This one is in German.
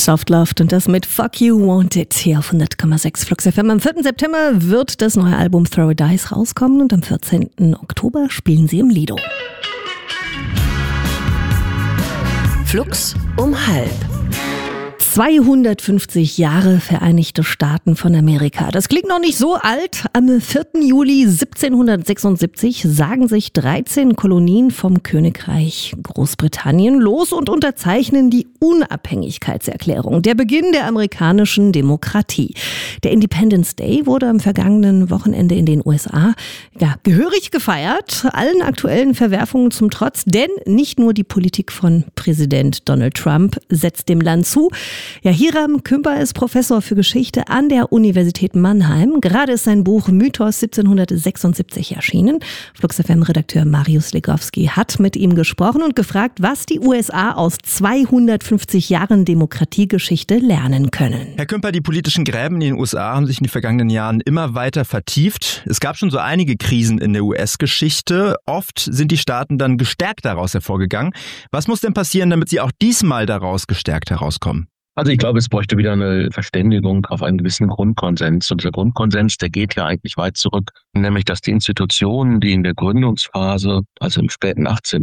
Soft Loved und das mit Fuck You Wanted hier auf 100,6 Flux FM. Am 4. September wird das neue Album Throw a Dice rauskommen und am 14. Oktober spielen sie im Lido. Flux um halb. 250 Jahre Vereinigte Staaten von Amerika. Das klingt noch nicht so alt. Am 4. Juli 1776 sagen sich 13 Kolonien vom Königreich Großbritannien los und unterzeichnen die Unabhängigkeitserklärung, der Beginn der amerikanischen Demokratie. Der Independence Day wurde am vergangenen Wochenende in den USA gehörig gefeiert, allen aktuellen Verwerfungen zum Trotz, denn nicht nur die Politik von Präsident Donald Trump setzt dem Land zu. Ja, Hiram Kümper ist Professor für Geschichte an der Universität Mannheim. Gerade ist sein Buch Mythos 1776 erschienen. Flux FM-Redakteur Marius Legowski hat mit ihm gesprochen und gefragt, was die USA aus 250 Jahren Demokratiegeschichte lernen können. Herr Kümper, die politischen Gräben in den USA haben sich in den vergangenen Jahren immer weiter vertieft. Es gab schon so einige Krisen in der US-Geschichte. Oft sind die Staaten dann gestärkt daraus hervorgegangen. Was muss denn passieren, damit sie auch diesmal daraus gestärkt herauskommen? Also ich glaube, es bräuchte wieder eine Verständigung auf einen gewissen Grundkonsens. Und dieser Grundkonsens, der geht ja eigentlich weit zurück, nämlich dass die Institutionen, die in der Gründungsphase, also im späten 18.